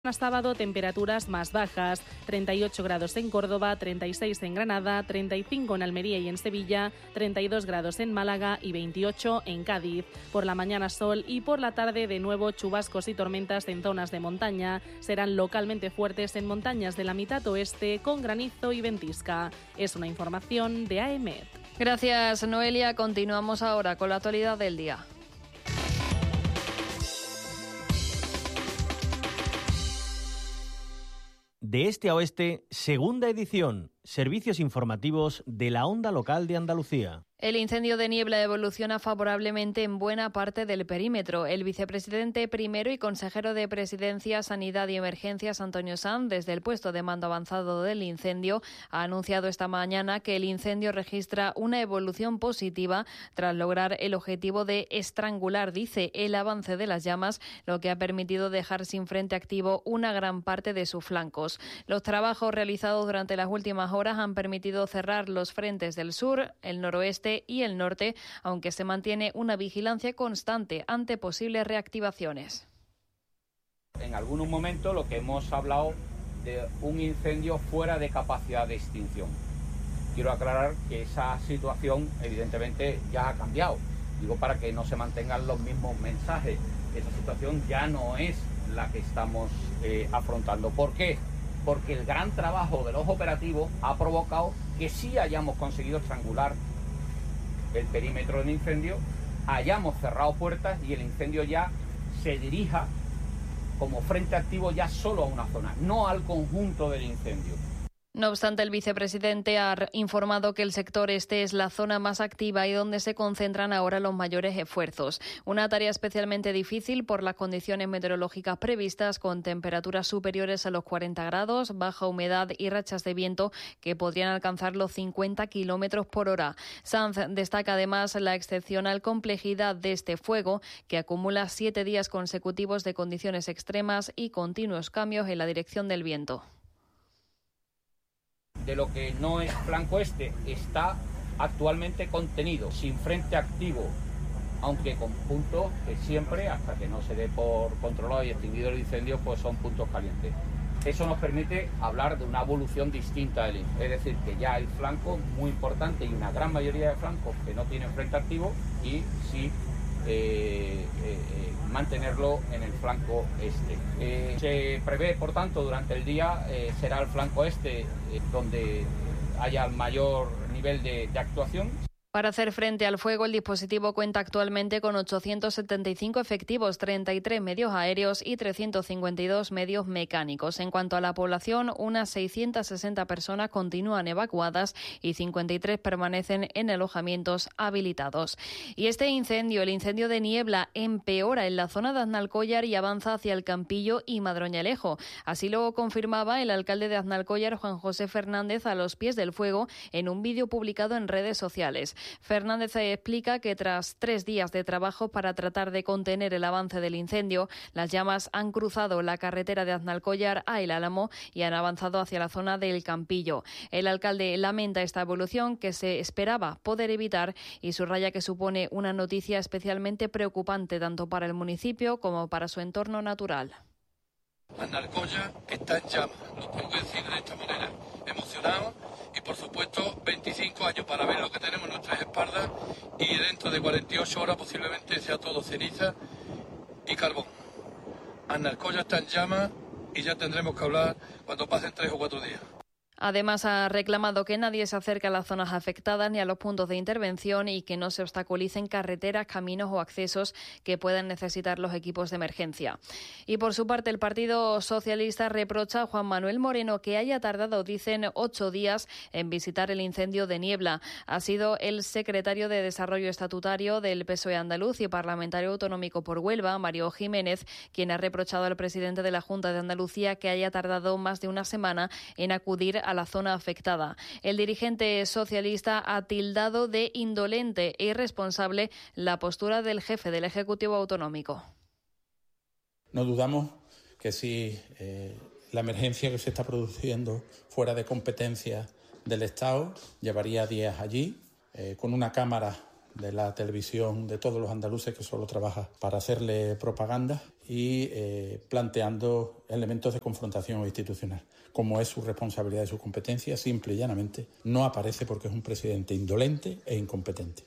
Sábado, temperaturas más bajas, 38 grados en Córdoba, 36 en Granada, 35 en Almería y en Sevilla, 32 grados en Málaga y 28 en Cádiz. Por la mañana sol y por la tarde de nuevo chubascos y tormentas en zonas de montaña. Serán localmente fuertes en montañas de la mitad oeste con granizo y ventisca. Es una información de AEMET. Gracias, Noelia. Continuamos ahora con la actualidad del día. De este a oeste, segunda edición, servicios informativos de la Onda Local de Andalucía. El incendio de Niebla evoluciona favorablemente en buena parte del perímetro. El vicepresidente primero y consejero de Presidencia, Sanidad y Emergencias, Antonio Sanz, desde el puesto de mando avanzado del incendio, ha anunciado esta mañana que el incendio registra una evolución positiva tras lograr el objetivo de estrangular, dice, el avance de las llamas, lo que ha permitido dejar sin frente activo una gran parte de sus flancos. Los trabajos realizados durante las últimas horas han permitido cerrar los frentes del sur, el noroeste y el norte, aunque se mantiene una vigilancia constante ante posibles reactivaciones. En algunos momentos lo que hemos hablado de un incendio fuera de capacidad de extinción. Quiero aclarar que esa situación evidentemente ya ha cambiado. Digo, para que no se mantengan los mismos mensajes. Esa situación ya no es la que estamos afrontando. ¿Por qué? Porque el gran trabajo de los operativos ha provocado que sí hayamos conseguido estrangular el perímetro del incendio, hayamos cerrado puertas y el incendio ya se dirija como frente activo ya solo a una zona, no al conjunto del incendio. No obstante, el vicepresidente ha informado que el sector este es la zona más activa y donde se concentran ahora los mayores esfuerzos. Una tarea especialmente difícil por las condiciones meteorológicas previstas, con temperaturas superiores a los 40 grados, baja humedad y rachas de viento que podrían alcanzar los 50 kilómetros por hora. Sanz destaca además la excepcional complejidad de este fuego, que acumula 7 días consecutivos de condiciones extremas y continuos cambios en la dirección del viento. De lo que no es flanco este está actualmente contenido, sin frente activo, aunque con puntos que siempre, hasta que no se dé por controlado y extinguido el incendio, pues son puntos calientes. Eso nos permite hablar de una evolución distinta del incendio, es decir, que ya hay flancos muy importantes y una gran mayoría de flancos que no tienen frente activo y sí mantenerlo en el flanco este. Se prevé, por tanto, durante el día será el flanco este donde haya el mayor nivel de actuación. Para hacer frente al fuego, el dispositivo cuenta actualmente con 875 efectivos, 33 medios aéreos y 352 medios mecánicos. En cuanto a la población, unas 660 personas continúan evacuadas y 53 permanecen en alojamientos habilitados. Y este incendio, el incendio de Niebla, empeora en la zona de Aznalcóllar y avanza hacia el Campillo y Madroñalejo. Así lo confirmaba el alcalde de Aznalcóllar, Juan José Fernández, a los pies del fuego en un vídeo publicado en redes sociales. Fernández explica que tras 3 días de trabajo para tratar de contener el avance del incendio, las llamas han cruzado la carretera de Aznalcóllar a El Álamo y han avanzado hacia la zona del Campillo. El alcalde lamenta esta evolución que se esperaba poder evitar y subraya que supone una noticia especialmente preocupante tanto para el municipio como para su entorno natural. Aznalcóllar está en llamas, lo tengo que decir de esta manera, emocionado y por supuesto 25 años para ver lo que tenemos en nuestras espaldas y dentro de 48 horas posiblemente sea todo ceniza y carbón. Aznalcóllar está en llamas y ya tendremos que hablar cuando pasen 3 o 4 días. Además, ha reclamado que nadie se acerque a las zonas afectadas ni a los puntos de intervención y que no se obstaculicen carreteras, caminos o accesos que puedan necesitar los equipos de emergencia. Y por su parte, el Partido Socialista reprocha a Juan Manuel Moreno que haya tardado, dicen, 8 días en visitar el incendio de Niebla. Ha sido el secretario de Desarrollo Estatutario del PSOE andaluz y parlamentario autonómico por Huelva, Mario Jiménez, quien ha reprochado al presidente de la Junta de Andalucía que haya tardado más de una semana en acudir a la zona afectada. El dirigente socialista ha tildado de indolente e irresponsable la postura del jefe del Ejecutivo autonómico. No dudamos que si la emergencia que se está produciendo fuera de competencia del Estado llevaría días allí, con una cámara de la televisión de todos los andaluces que solo trabaja para hacerle propaganda y planteando elementos de confrontación institucional. Como es su responsabilidad y su competencia, simple y llanamente no aparece porque es un presidente indolente e incompetente.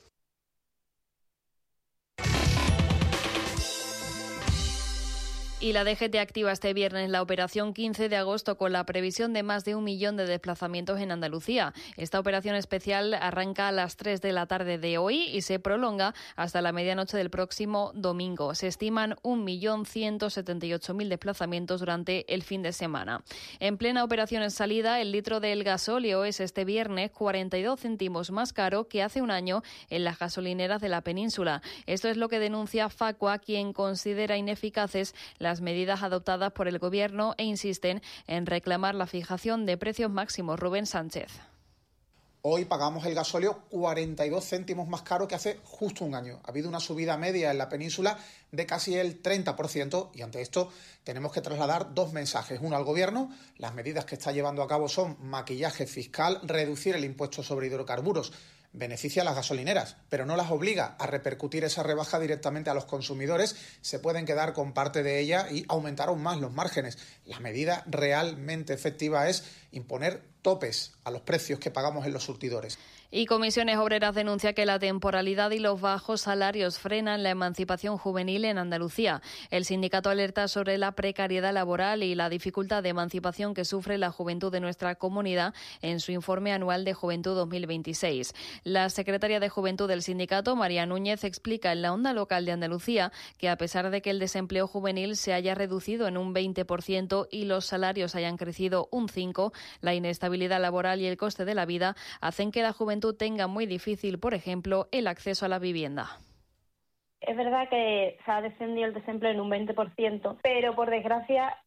Y la DGT activa este viernes la operación 15 de agosto con la previsión de más de 1 millón de desplazamientos en Andalucía. Esta operación especial arranca a las 3 de la tarde de hoy y se prolonga hasta la medianoche del próximo domingo. Se estiman 1.178.000 desplazamientos durante el fin de semana. En plena operación en salida, el litro del gasóleo es este viernes 42 céntimos más caro que hace un año en las gasolineras de la península. Esto es lo que denuncia Facua, quien considera ineficaces las medidas adoptadas por el Gobierno e insisten en reclamar la fijación de precios máximos. Rubén Sánchez. Hoy pagamos el gasóleo 42 céntimos más caro que hace justo un año. Ha habido una subida media en la península de casi el 30% y ante esto tenemos que trasladar dos mensajes. Uno al Gobierno, las medidas que está llevando a cabo son maquillaje fiscal, reducir el impuesto sobre hidrocarburos. Beneficia a las gasolineras, pero no las obliga a repercutir esa rebaja directamente a los consumidores. Se pueden quedar con parte de ella y aumentar aún más los márgenes. La medida realmente efectiva es imponer topes a los precios que pagamos en los surtidores. Y Comisiones Obreras denuncia que la temporalidad y los bajos salarios frenan la emancipación juvenil en Andalucía. El sindicato alerta sobre la precariedad laboral y la dificultad de emancipación que sufre la juventud de nuestra comunidad en su informe anual de Juventud 2026. La secretaria de Juventud del sindicato, María Núñez, explica en la Onda Local de Andalucía que a pesar de que el desempleo juvenil se haya reducido en un 20% y los salarios hayan crecido un 5%, la inestabilidad laboral y el coste de la vida hacen que la juventud tenga muy difícil, por ejemplo, el acceso a la vivienda. Es verdad que se ha descendido el desempleo en un 20%, pero por desgracia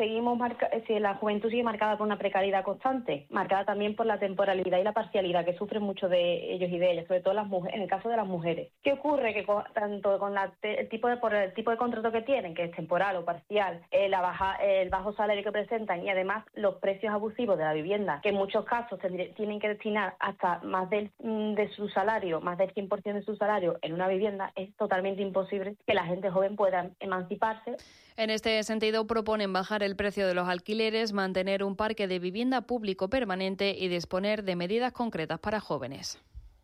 la juventud sigue marcada por una precariedad constante, marcada también por la temporalidad y la parcialidad que sufren muchos de ellos y de ellas, sobre todo las mujeres, en el caso de las mujeres. ¿Qué ocurre? Que tanto con el tipo de contrato que tienen, que es temporal o parcial, el bajo salario que presentan y además los precios abusivos de la vivienda, que en muchos casos tienen que destinar hasta más de su salario, más del 100% de su salario en una vivienda, es totalmente imposible que la gente joven pueda emanciparse. En este sentido, proponen bajar el precio de los alquileres, mantener un parque de vivienda público permanente y disponer de medidas concretas para jóvenes.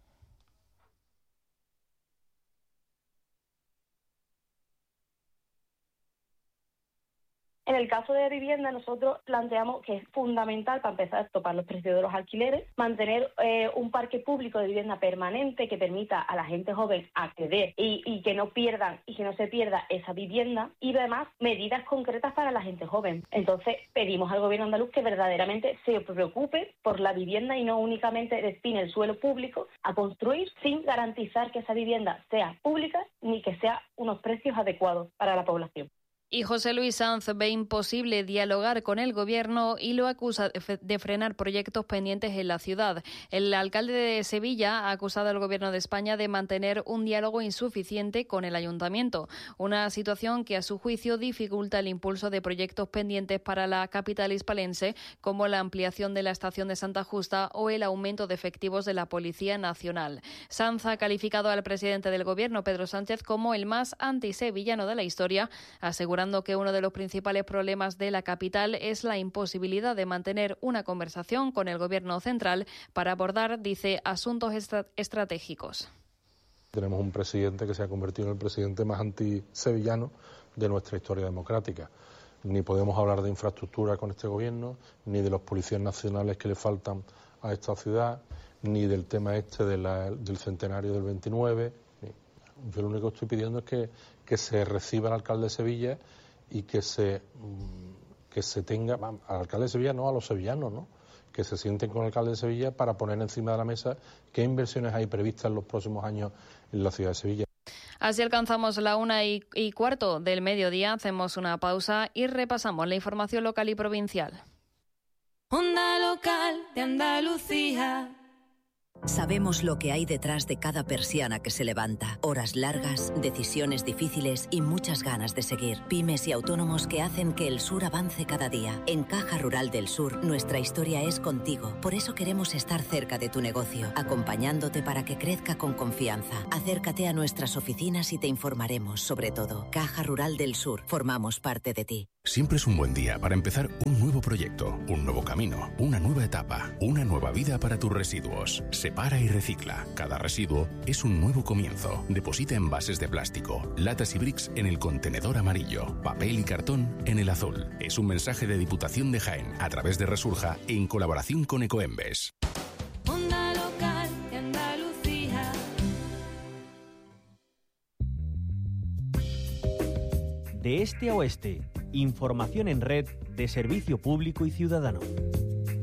En el caso de vivienda, nosotros planteamos que es fundamental, para empezar, a topar los precios de los alquileres, mantener un parque público de vivienda permanente que permita a la gente joven acceder y que no se pierda esa vivienda, y además medidas concretas para la gente joven. Entonces pedimos al Gobierno andaluz que verdaderamente se preocupe por la vivienda y no únicamente destine el suelo público a construir sin garantizar que esa vivienda sea pública ni que sea unos precios adecuados para la población. Y José Luis Sanz ve imposible dialogar con el Gobierno y lo acusa de frenar proyectos pendientes en la ciudad. El alcalde de Sevilla ha acusado al Gobierno de España de mantener un diálogo insuficiente con el Ayuntamiento, una situación que a su juicio dificulta el impulso de proyectos pendientes para la capital hispalense, como la ampliación de la estación de Santa Justa o el aumento de efectivos de la Policía Nacional. Sanz ha calificado al presidente del Gobierno, Pedro Sánchez, como el más antisevillano de la historia, asegurando que uno de los principales problemas de la capital es la imposibilidad de mantener una conversación con el Gobierno central para abordar, dice, asuntos estratégicos. Tenemos un presidente que se ha convertido en el presidente más antisevillano de nuestra historia democrática. Ni podemos hablar de infraestructura con este Gobierno, ni de los policías nacionales que le faltan a esta ciudad, ni del tema del centenario del 29. Yo lo único que estoy pidiendo es que se reciba al alcalde de Sevilla y que se tenga, al alcalde de Sevilla, no a los sevillanos, ¿no? Que se sienten con el alcalde de Sevilla para poner encima de la mesa qué inversiones hay previstas en los próximos años en la ciudad de Sevilla. Así alcanzamos la 1:15 del mediodía, hacemos una pausa y repasamos la información local y provincial. Onda Local de Andalucía. Sabemos lo que hay detrás de cada persiana que se levanta. Horas largas, decisiones difíciles y muchas ganas de seguir. Pymes y autónomos que hacen que el sur avance cada día. En Caja Rural del Sur, nuestra historia es contigo. Por eso queremos estar cerca de tu negocio, acompañándote para que crezca con confianza. Acércate a nuestras oficinas y te informaremos sobre todo. Caja Rural del Sur, formamos parte de ti. Siempre es un buen día para empezar un nuevo proyecto, un nuevo camino, una nueva etapa, una nueva vida para tus residuos. Separa y recicla. Cada residuo es un nuevo comienzo. Deposita envases de plástico, latas y bricks en el contenedor amarillo, papel y cartón en el azul. Es un mensaje de Diputación de Jaén a través de Resurja en colaboración con Ecoembes. Onda Local de Andalucía. De este a oeste, información en red de servicio público y ciudadano.